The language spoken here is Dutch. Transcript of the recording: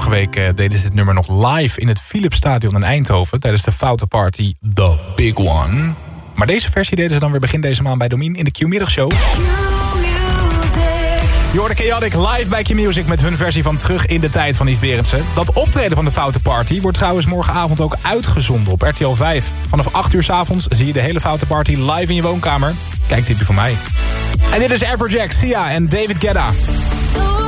Vorige week deden ze het nummer nog live in het Philipsstadion in Eindhoven... tijdens de Foute Party The Big One. Maar deze versie deden ze dan weer begin deze maand bij Domien in de Q-middagshow. Je hoorde Chaotic live bij Q-Music met hun versie van Terug in de Tijd van Yves Berendsen. Dat optreden van de Foute Party wordt trouwens morgenavond ook uitgezonden op RTL 5. Vanaf 8 uur 's avonds zie je de hele Foute Party live in je woonkamer. Kijk, tipje van mij. En dit is Everjack, Sia en David Guetta.